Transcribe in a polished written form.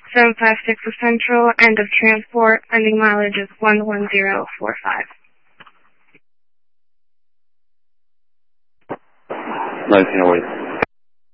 756 for Central, end of transport, ending mileage is 11045. 1908.